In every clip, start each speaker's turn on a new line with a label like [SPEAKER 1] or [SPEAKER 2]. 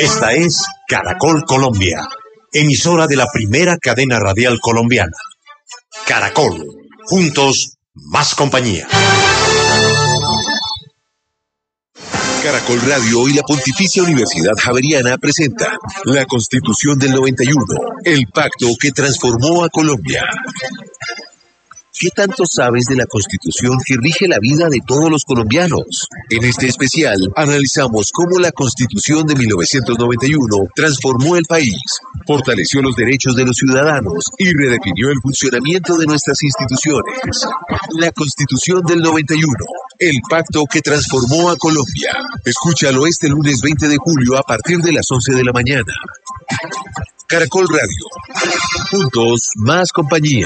[SPEAKER 1] Esta es Caracol Colombia, emisora de la primera cadena radial colombiana. Caracol, juntos, más compañía.
[SPEAKER 2] Caracol Radio y la Pontificia Universidad Javeriana presenta la Constitución del 91, el pacto que transformó a Colombia. ¿Qué tanto sabes de la Constitución que rige la vida de todos los colombianos? En este especial, analizamos cómo la Constitución de 1991 transformó el país, fortaleció los derechos de los ciudadanos y redefinió el funcionamiento de nuestras instituciones. La Constitución del 91, el pacto que transformó a Colombia. Escúchalo este lunes 20 de julio a partir de las 11 de la mañana. Caracol Radio. Juntos, más compañía.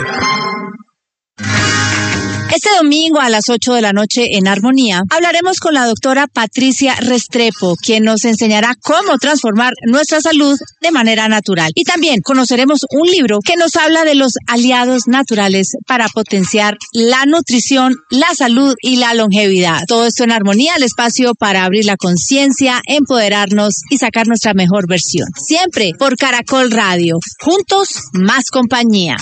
[SPEAKER 3] Este domingo a las 8 de la noche en Armonía hablaremos con la doctora Patricia Restrepo, quien nos enseñará cómo transformar nuestra salud de manera natural. Y también conoceremos un libro que nos habla de los aliados naturales para potenciar la nutrición, la salud y la longevidad. Todo esto en Armonía, el espacio para abrir la conciencia, empoderarnos y sacar nuestra mejor versión. Siempre por Caracol Radio. Juntos, más compañía.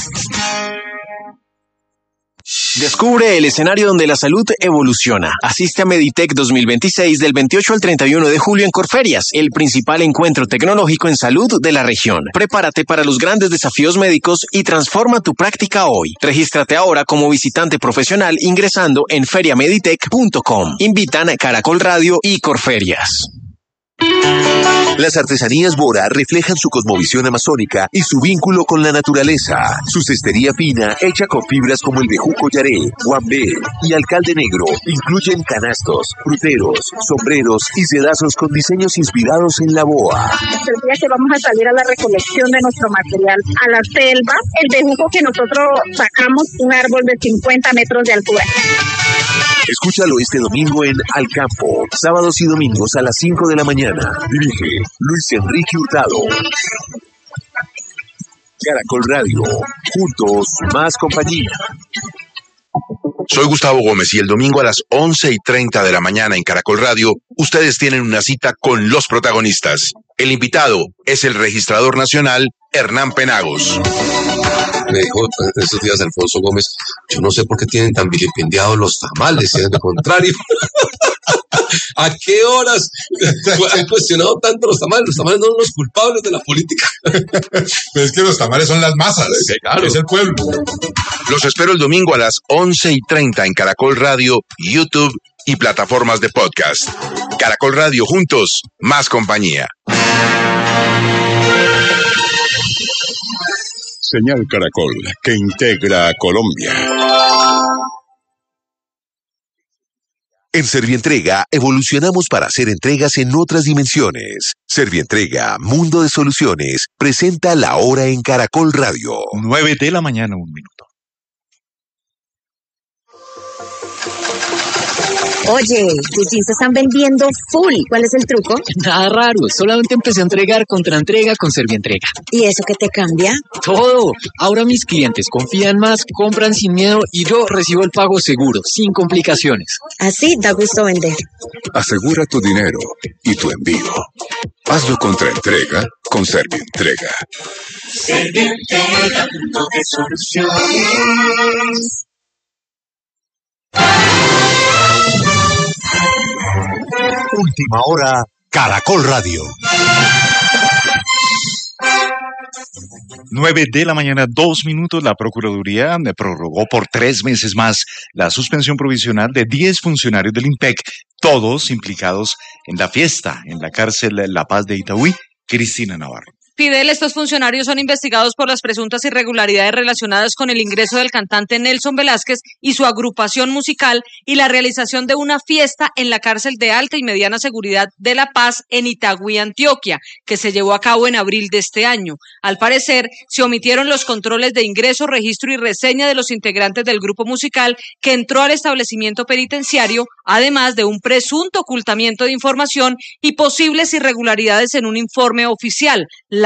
[SPEAKER 4] Descubre el escenario donde la salud evoluciona. Asiste a Meditech 2026 del 28 al 31 de julio en Corferias, el principal encuentro tecnológico en salud de la región. Prepárate para los grandes desafíos médicos y transforma tu práctica hoy. Regístrate ahora como visitante profesional ingresando en feriameditech.com. Invitan Caracol Radio y Corferias.
[SPEAKER 2] Las artesanías Bora reflejan su cosmovisión amazónica y su vínculo con la naturaleza. Su cestería fina, hecha con fibras como el bejuco yaré, guambé y alcalde negro, incluyen canastos, fruteros, sombreros y sedazos con diseños inspirados en la boa.
[SPEAKER 5] El día que vamos a salir a la recolección de nuestro material a la selva, el bejuco que nosotros sacamos, un árbol de 50 metros de altura.
[SPEAKER 2] Escúchalo este domingo en Al Campo, sábados y domingos a las 5 de la mañana. Dirige Luis Enrique Hurtado. Caracol Radio. Juntos, más compañía.
[SPEAKER 6] Soy Gustavo Gómez y el domingo a las 11:30 de la mañana en Caracol Radio, ustedes tienen una cita con los protagonistas. El invitado es el registrador nacional Hernán Penagos.
[SPEAKER 7] Me dijo esos días Alfonso Gómez, yo no sé por qué tienen tan vilipendiados los tamales, si es lo contrario. ¿A qué horas han cuestionado tanto los tamales? Los tamales no son los culpables de la política.
[SPEAKER 8] Pero es que los tamales son las masas,
[SPEAKER 7] sí, claro.
[SPEAKER 8] Es el pueblo.
[SPEAKER 6] Los espero el domingo a las 11:30 en Caracol Radio, YouTube y plataformas de podcast. Caracol Radio, juntos, más compañía.
[SPEAKER 2] Señal Caracol, que integra a Colombia. En Servientrega evolucionamos para hacer entregas en otras dimensiones. Servientrega, Mundo de Soluciones, presenta La Hora en Caracol Radio.
[SPEAKER 9] 9 de la mañana, 1 minuto.
[SPEAKER 10] Oye, tus jeans se están vendiendo full. ¿Cuál es el truco?
[SPEAKER 11] Nada raro, solamente empecé a entregar contra entrega con Servientrega.
[SPEAKER 10] ¿Y eso qué te cambia?
[SPEAKER 11] Todo. Ahora mis clientes confían más, compran sin miedo y yo recibo el pago seguro, sin complicaciones.
[SPEAKER 10] Así da gusto vender.
[SPEAKER 2] Asegura tu dinero y tu envío. Hazlo contra entrega con Servientrega.
[SPEAKER 12] Servientrega, Mundo de Soluciones.
[SPEAKER 1] Última hora, Caracol Radio.
[SPEAKER 9] 9 de la mañana, 2 minutos. La Procuraduría prorrogó por 3 meses más la suspensión provisional de 10 funcionarios del IMPEC, todos implicados en la fiesta en la cárcel La Paz de Itagüí. Cristina Navarro.
[SPEAKER 13] Fidel, estos funcionarios son investigados por las presuntas irregularidades relacionadas con el ingreso del cantante Nelson Velázquez y su agrupación musical y la realización de una fiesta en la cárcel de alta y mediana seguridad de La Paz en Itagüí, Antioquia, que se llevó a cabo en abril de este año. Al parecer, se omitieron los controles de ingreso, registro y reseña de los integrantes del grupo musical que entró al establecimiento penitenciario, además de un presunto ocultamiento de información y posibles irregularidades en un informe oficial.